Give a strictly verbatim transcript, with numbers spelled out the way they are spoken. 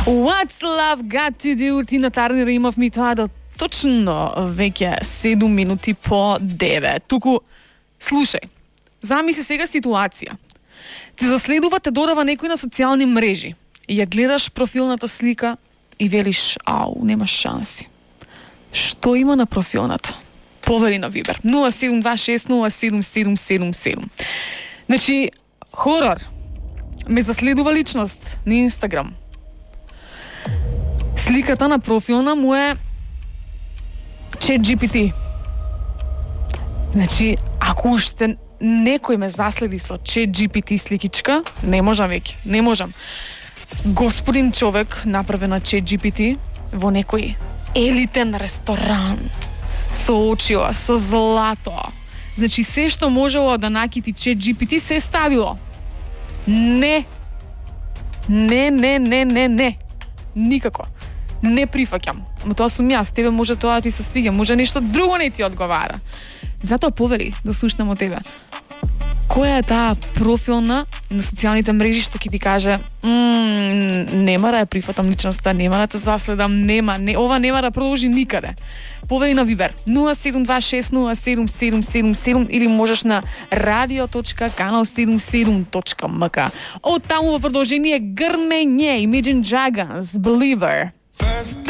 What's love got to do? Тина Тарнер имавме тоа до точно веќе седум минути по девет. Туку, слушај, замисли сега ситуација. Ти заследува, те додава некој на социјални мрежи и ја гледаш профилната слика и велиш, ау, нема шанси. Што има на профилната? Повери на Вибер. нула седум два шест нула седум седум седум седум. Значи, хорор. Ме заследува личност на Инстаграм. Сликата на профилна му е ChatGPT. Значи, ако уште некој ме заследи со ChatGPT сликичка, не можам веќе, не можам. Господин човек направен на ChatGPT во некој елитен ресторан со очила, со злато. Значи, се што можело да накити ChatGPT се ставило. Не. Не, не, не, не, не. Никако. Не прифаќам. Ама тоа сум јас, тебе може тоа да ти се свиѓа, може нешто друго не ти одговара. Затоа повери да слушнам од тебе. Која е таа профилна на социјалните мрежи што ќе ти каже мм, нема да ја прифатам личноста, нема да те заследам, нема, не, ова нема да продолжи никаде. Повери на Вибер нула седум два шест нула седум седум седум седум или можеш на радио точка канал седумдесет и седум точка ем ка. Од таму во продолжение грмење Imagine Dragons Believer. First